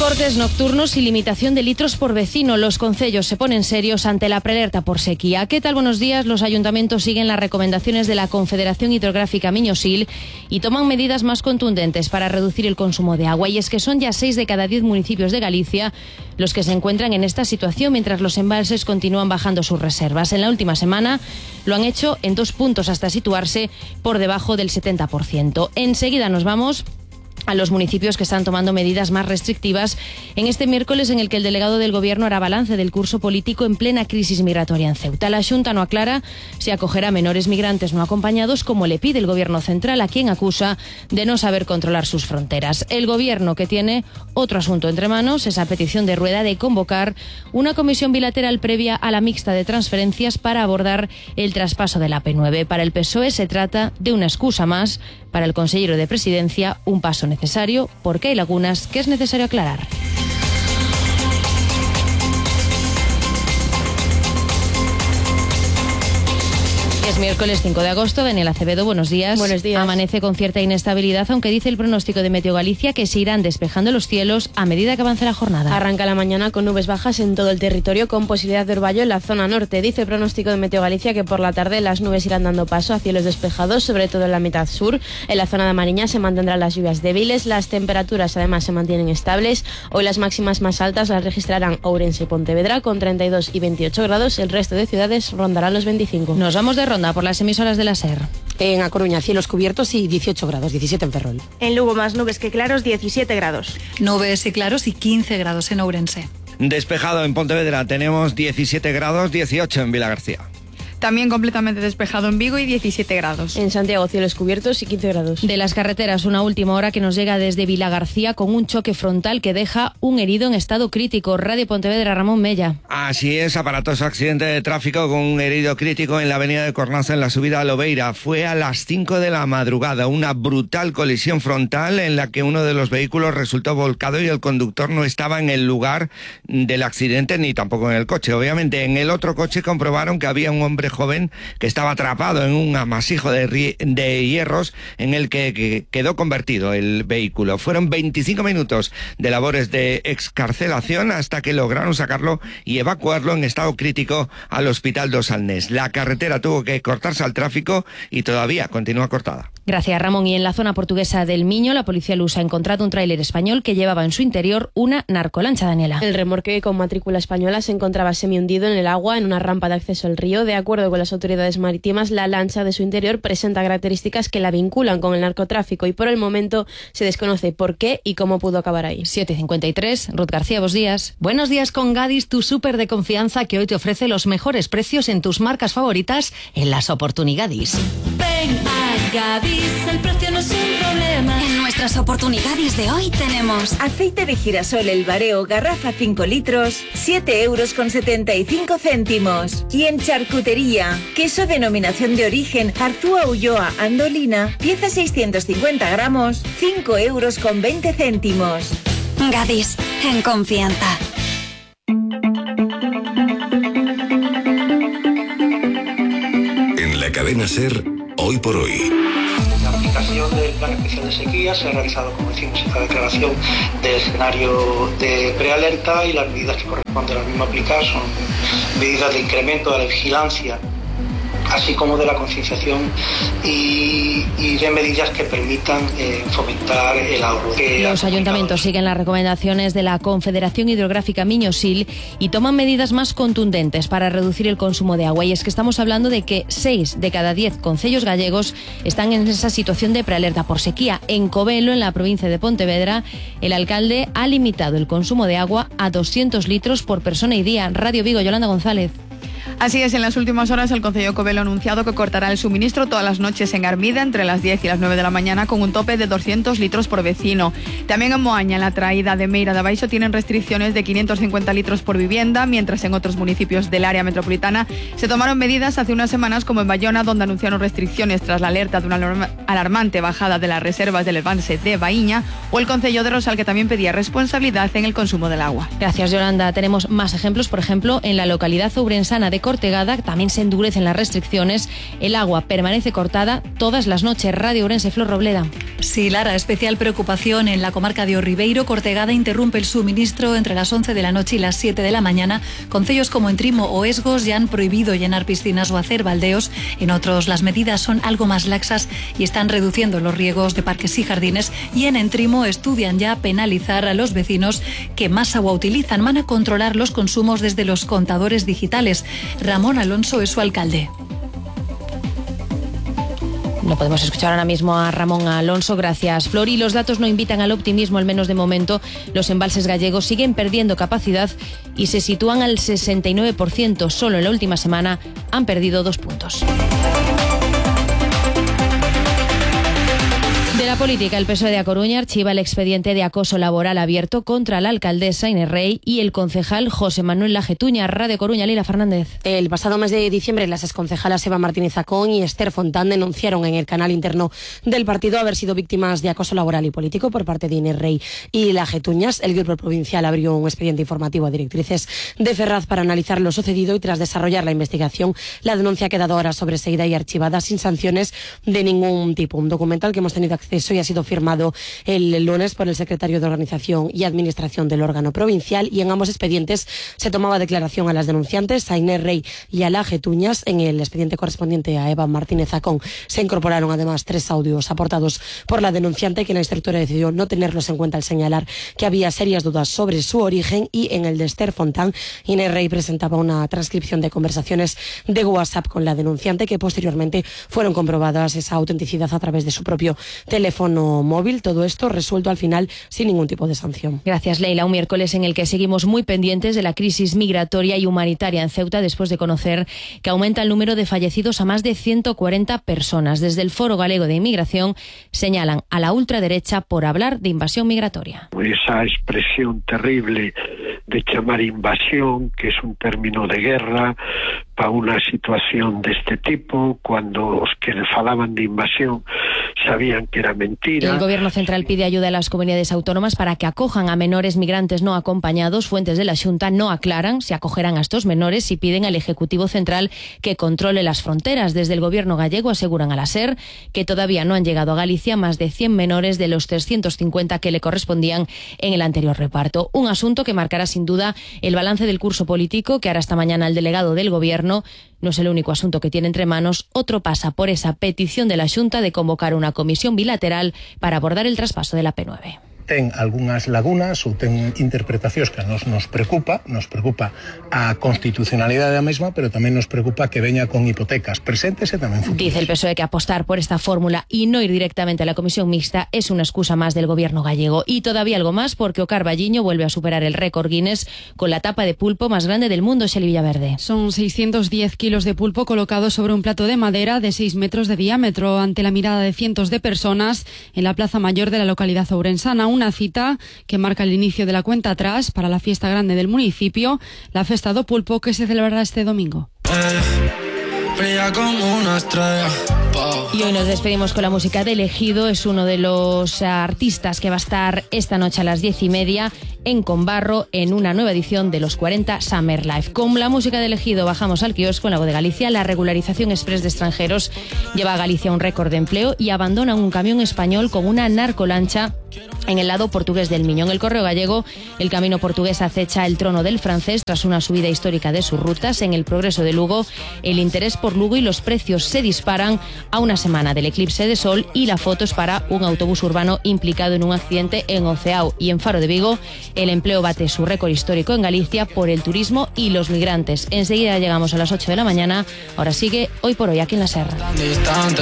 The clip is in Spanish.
Cortes nocturnos y limitación de litros por vecino. Los concellos se ponen serios ante la prealerta por sequía. ¿Qué tal? Buenos días. Los ayuntamientos siguen las recomendaciones de la Confederación Hidrográfica Miño-Sil y toman medidas más contundentes para reducir el consumo de agua. Y es que son ya 6 de cada 10 municipios de Galicia los que se encuentran en esta situación, mientras los embalses continúan bajando sus reservas. En la última semana lo han hecho en 2 puntos hasta situarse por debajo del 70%. Enseguida nos vamos a los municipios que están tomando medidas más restrictivas en este miércoles en el que el delegado del Gobierno hará balance del curso político en plena crisis migratoria en Ceuta. La Xunta no aclara si acogerá a menores migrantes no acompañados, como le pide el Gobierno central, a quien acusa de no saber controlar sus fronteras. El Gobierno, que tiene otro asunto entre manos, esa petición de Rueda de convocar una comisión bilateral previa a la mixta de transferencias para abordar el traspaso de la P9. Para el PSOE se trata de una excusa más, para el consejero de Presidencia un paso necesario, porque hay lagunas que es necesario aclarar. Es miércoles 5 de agosto. Daniel Acevedo, buenos días. Buenos días. Amanece con cierta inestabilidad, aunque dice el pronóstico de Meteo Galicia que se irán despejando los cielos a medida que avance la jornada. Arranca la mañana con nubes bajas en todo el territorio, con posibilidad de orvallo en la zona norte. Dice el pronóstico de Meteo Galicia que por la tarde las nubes irán dando paso a cielos despejados, sobre todo en la mitad sur. En la zona de Mariña se mantendrán las lluvias débiles. Las temperaturas además se mantienen estables. Hoy las máximas más altas las registrarán Ourense y Pontevedra con 32 y 28 grados. El resto de ciudades rondarán los 25. Nos vamos de ronda por las emisoras de la SER. En A Coruña, cielos cubiertos y 18 grados, 17 en Ferrol. En Lugo, más nubes que claros, 17 grados. Nubes y claros y 15 grados en Ourense. Despejado en Pontevedra, tenemos 17 grados, 18 en Vilagarcía. También completamente despejado en Vigo y 17 grados. En Santiago, cielos cubiertos y 15 grados. De las carreteras, una última hora que nos llega desde Vilagarcía con un choque frontal que deja un herido en estado crítico. Radio Pontevedra, Ramón Mella. Así es, aparatoso accidente de tráfico con un herido crítico en la avenida de Cornaza en la subida a Lobeira. Fue a las 5 de la madrugada, una brutal colisión frontal en la que uno de los vehículos resultó volcado y el conductor no estaba en el lugar del accidente ni tampoco en el coche. Obviamente, en el otro coche comprobaron que había un hombre joven que estaba atrapado en un amasijo de hierros en el que quedó convertido el vehículo. Fueron 25 minutos de labores de excarcelación hasta que lograron sacarlo y evacuarlo en estado crítico al Hospital dos Salnés. La carretera tuvo que cortarse al tráfico y todavía continúa cortada. Gracias, Ramón. Y en la zona portuguesa del Miño, la policía lusa ha encontrado un tráiler español que llevaba en su interior una narcolancha, Daniela. El remolque con matrícula española se encontraba semihundido en el agua en una rampa de acceso al río. De acuerdo con las autoridades marítimas, la lancha de su interior presenta características que la vinculan con el narcotráfico y por el momento se desconoce por qué y cómo pudo acabar ahí. 7:53. Ruth García, buenos días. Buenos días con Gadis, tu súper de confianza que hoy te ofrece los mejores precios en tus marcas favoritas en las oportunidades. Ven a Gadis, el precio no es un problema. En nuestras oportunidades de hoy tenemos aceite de girasol El Bareo, garrafa 5 litros, 7,75 €. Y en charcutería, queso denominación de origen Arzúa Ulloa Andolina, pieza 650 gramos, 5,20 €. Gadis, en confianza. En la cadena SER, hoy por hoy. La aplicación del Plan Especial de Sequía se ha realizado, como decimos, esta declaración del escenario de prealerta y las medidas que corresponde a la misma aplicar son medidas de incremento de la vigilancia, así como de la concienciación y de medidas que permitan fomentar el ahorro. Los ayuntamientos siguen las recomendaciones de la Confederación Hidrográfica Miño-Sil y toman medidas más contundentes para reducir el consumo de agua. Y es que estamos hablando de que 6 de cada 10 concellos gallegos están en esa situación de prealerta por sequía. En Covelo, en la provincia de Pontevedra, el alcalde ha limitado el consumo de agua a 200 litros por persona y día. Radio Vigo, Yolanda González. Así es, en las últimas horas el Concello de Covelo ha anunciado que cortará el suministro todas las noches en Armida entre las 10 y las 9 de la mañana con un tope de 200 litros por vecino. También en Moaña, en la traída de Meira de Abaixo, tienen restricciones de 550 litros por vivienda, mientras en otros municipios del área metropolitana se tomaron medidas hace unas semanas, como en Bayona, donde anunciaron restricciones tras la alerta de una alarmante bajada de las reservas del embalse de Baíña, o el Concello de Rosal, que también pedía responsabilidad en el consumo del agua. Gracias, Yolanda. Tenemos más ejemplos, por ejemplo, en la localidad ourensana de Cortegada también se endurecen las restricciones. El agua permanece cortada todas las noches. Radio Ourense, Flor Robleda. Sí, Lara, especial preocupación en la comarca de Orribeiro. Cortegada interrumpe el suministro entre las 11 de la noche y las 7 de la mañana. Concellos como Entrimo o Esgos ya han prohibido llenar piscinas o hacer baldeos. En otros las medidas son algo más laxas y están reduciendo los riegos de parques y jardines. Y en Entrimo estudian ya penalizar a los vecinos que más agua utilizan. Van a controlar los consumos desde los contadores digitales. Ramón Alonso es su alcalde. No podemos escuchar ahora mismo a Ramón Alonso, gracias Flor. Y los datos no invitan al optimismo, al menos de momento. Los embalses gallegos siguen perdiendo capacidad y se sitúan al 69%. Solo en la última semana han perdido 2 puntos. De la política, el PSOE de A Coruña archiva el expediente de acoso laboral abierto contra la alcaldesa Inés Rey y el concejal José Manuel Lajetuña. Radio Coruña, Lila Fernández. El pasado mes de diciembre, las exconcejalas Eva Martínez Zacón y Esther Fontán denunciaron en el canal interno del partido haber sido víctimas de acoso laboral y político por parte de Inés Rey y Lajetuñas. El grupo provincial abrió un expediente informativo a directrices de Ferraz para analizar lo sucedido y tras desarrollar la investigación, la denuncia ha quedado ahora sobreseída y archivada sin sanciones de ningún tipo. Un documental que hemos tenido acceso y ha sido firmado el lunes por el secretario de Organización y Administración del órgano provincial, y en ambos expedientes se tomaba declaración a las denunciantes, a Inés Rey y a Lajetuñas. En el expediente correspondiente a Eva Martínez Zacón se incorporaron además 3 audios aportados por la denunciante, que la instructora decidió no tenerlos en cuenta al señalar que había serias dudas sobre su origen, y en el de Esther Fontán, Inés Rey presentaba una transcripción de conversaciones de WhatsApp con la denunciante que posteriormente fueron comprobadas esa autenticidad a través de su propio teléfono móvil. Todo esto resuelto al final sin ningún tipo de sanción. Gracias, Leila. Un miércoles en el que seguimos muy pendientes de la crisis migratoria y humanitaria en Ceuta, después de conocer que aumenta el número de fallecidos a más de 140 personas. Desde el Foro Galego de Inmigración señalan a la ultraderecha por hablar de invasión migratoria. Esa expresión terrible de chamar invasión, que es un término de guerra para una situación de este tipo, cuando os que falaban de invasión sabían que era mentira. El Gobierno central pide ayuda a las comunidades autónomas para que acojan a menores migrantes no acompañados. Fuentes de la Xunta no aclaran si acogerán a estos menores y piden al Ejecutivo Central que controle las fronteras. Desde el Gobierno gallego aseguran a la SER que todavía no han llegado a Galicia más de 100 menores de los 350 que le correspondían en el anterior reparto. Un asunto que marcará sin duda el balance del curso político que hará esta mañana el delegado del Gobierno. No es el único asunto que tiene entre manos. Otro pasa por esa petición de la Xunta de convocar una comisión bilateral para abordar el traspaso de la P9. Ten algunhas lagunas ou ten interpretacións que nos preocupa a constitucionalidade da mesma, pero tamén nos preocupa que veña con hipotecas presentes e tamén futuras. Dice el PSOE que apostar por esta fórmula y no ir directamente a la comisión mixta es una excusa más del Gobierno gallego. Y todavía algo más, porque o Carballiño vuelve a superar el récord Guinness con la tapa de pulpo más grande del mundo, Xeli Villaverde. Son 610 kilos de pulpo colocados sobre un plato de madera de 6 metros de diámetro ante la mirada de cientos de personas en la Plaza Mayor de la localidad ourensana. Una cita que marca el inicio de la cuenta atrás para la fiesta grande del municipio, la Festa do Pulpo, que se celebrará este domingo. Y hoy nos despedimos con la música de Elegido. Es uno de los artistas que va a estar esta noche a las 10:30 en Combarro en una nueva edición de los 40 Summer Life. Con la música de Elegido bajamos al kiosco en la Voz de Galicia. La regularización express de extranjeros lleva a Galicia un récord de empleo y abandona un camión español con una narcolancha en el lado portugués del Miño. En el Correo Gallego, el camino portugués acecha el trono del francés tras una subida histórica de sus rutas. En el Progreso de Lugo, el interés por Lugo y los precios se disparan a una semana del eclipse de sol, y la foto es para un autobús urbano implicado en un accidente en Oceao. Y en Faro de Vigo, el empleo bate su récord histórico en Galicia por el turismo y los migrantes. Enseguida llegamos a las 8 de la mañana. Ahora sigue Hoy por Hoy aquí en la Serra.